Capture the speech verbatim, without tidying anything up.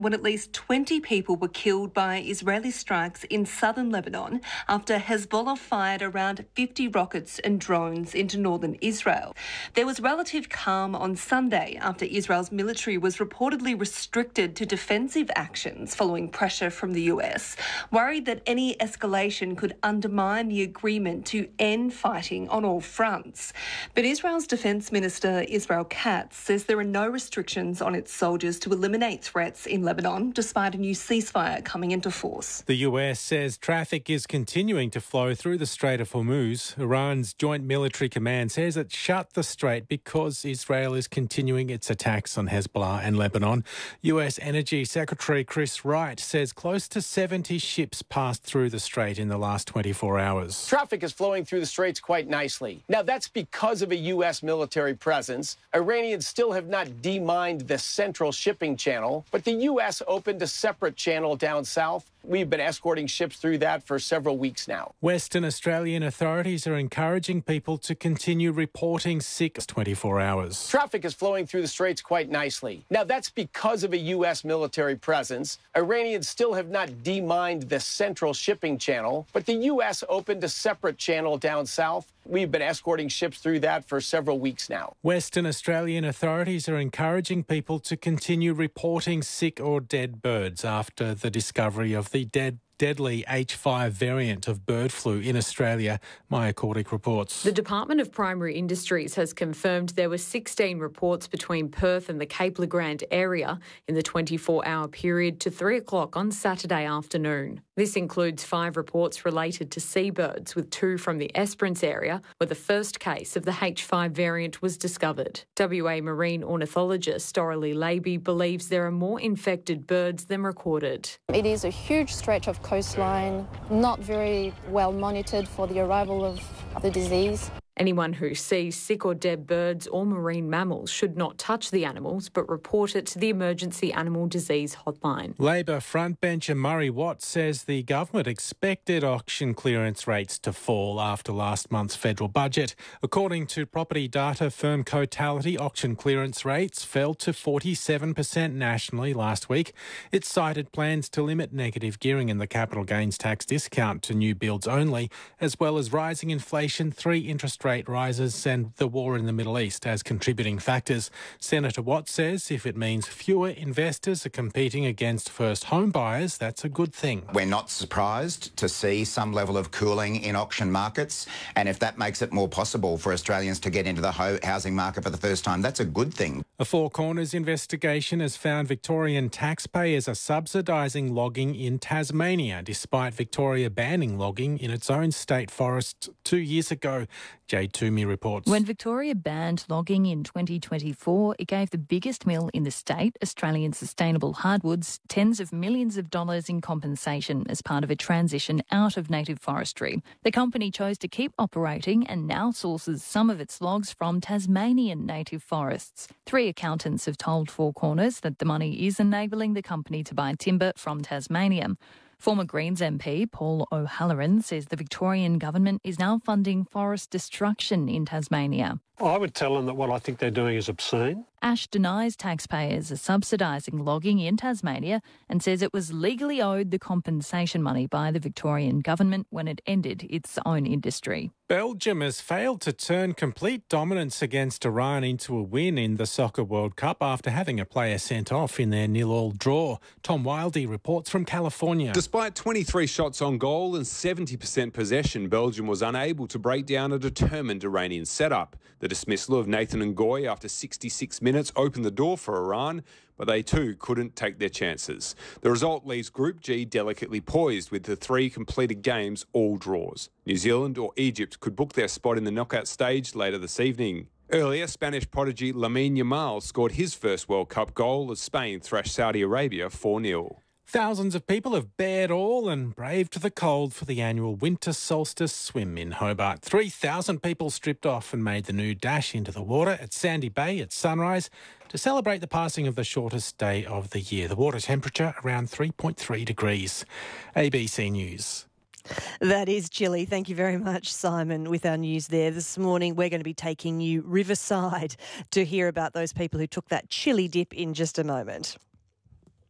when at least twenty people were killed by Israeli strikes in southern Lebanon after Hezbollah fired around fifty rockets and drones into northern Israel. There was relative calm on Sunday after Israel's military was reportedly restricted to defensive actions following pressure from the U S, worried that any escalation could undermine the agreement to end fighting on all fronts. But Israel's Defence Minister Israel Katz says there are no restrictions on its soldiers to eliminate threats in Lebanon, despite a new ceasefire coming into force. The U S says traffic is continuing to flow through the Strait of Hormuz. Iran's Joint Military Command says it shut the strait because Israel is continuing its attacks on Hezbollah and Lebanon. U S Energy Secretary Chris Wright says close to seventy ships passed through the strait in the last twenty-four hours. Traffic is flowing through the straits quite nicely. Now, that's because of a U S military presence. Iranians still have not demined the central shipping channel, but the U S opened a separate channel down south. We've been escorting ships through that for several weeks now. Western Australian authorities are encouraging people to continue reporting sick twenty-four hours. Traffic is flowing through the straits quite nicely. Now, that's because of a U S military presence. Iranians still have not demined the central shipping channel, but the U S opened a separate channel down south. We've been escorting ships through that for several weeks now. Western Australian authorities are encouraging people to continue reporting sick or dead birds after the discovery of the dead deadly H five variant of bird flu in Australia. Maya Cordick reports. The Department of Primary Industries has confirmed there were sixteen reports between Perth and the Cape Le Grand area in the twenty-four hour period to three o'clock on Saturday afternoon. This includes five reports related to seabirds, with two from the Esperance area, where the first case of the H five variant was discovered. W A marine ornithologist Doralee Laby believes there are more infected birds than recorded. It is a huge stretch of coastline, not very well monitored for the arrival of the disease. Anyone who sees sick or dead birds or marine mammals should not touch the animals, but report it to the Emergency Animal Disease Hotline. Labor frontbencher Murray Watt says the government expected auction clearance rates to fall after last month's federal budget. According to property data firm Cotality, auction clearance rates fell to forty-seven percent nationally last week. It cited plans to limit negative gearing in the capital gains tax discount to new builds only, as well as rising inflation, three interest rate rises and the war in the Middle East as contributing factors. Senator Watt says if it means fewer investors are competing against first home buyers, that's a good thing. We're not surprised to see some level of cooling in auction markets, and if that makes it more possible for Australians to get into the ho- housing market for the first time, that's a good thing. A Four Corners investigation has found Victorian taxpayers are subsidising logging in Tasmania, despite Victoria banning logging in its own state forests two years ago. Jay Toomey reports. When Victoria banned logging in twenty twenty-four, it gave the biggest mill in the state, Australian Sustainable Hardwoods, tens of millions of dollars in compensation as part of a transition out of native forestry. The company chose to keep operating and now sources some of its logs from Tasmanian native forests. Three accountants have told Four Corners that the money is enabling the company to buy timber from Tasmania. Former Greens M P Paul O'Halloran says the Victorian government is now funding forest destruction in Tasmania. I would tell them that what I think they're doing is obscene. Ash denies taxpayers are subsidising logging in Tasmania and says it was legally owed the compensation money by the Victorian government when it ended its own industry. Belgium has failed to turn complete dominance against Iran into a win in the Soccer World Cup after having a player sent off in their nil-all draw. Tom Wildey reports from California. Despite twenty-three shots on goal and seventy percent possession, Belgium was unable to break down a determined Iranian setup. The dismissal of Nathan Ngoy after sixty-six minutes opened the door for Iran, but they too couldn't take their chances. The result leaves Group G delicately poised with the three completed games all draws. New Zealand or Egypt could book their spot in the knockout stage later this evening. Earlier, Spanish prodigy Lamine Yamal scored his first World Cup goal as Spain thrashed Saudi Arabia four nil. Thousands of people have bared all and braved the cold for the annual winter solstice swim in Hobart. three thousand people stripped off and made the new dash into the water at Sandy Bay at sunrise to celebrate the passing of the shortest day of the year. The water temperature around three point three degrees. A B C News. That is chilly. Thank you very much, Simon, with our news there. This morning, we're going to be taking you riverside to hear about those people who took that chilly dip in just a moment.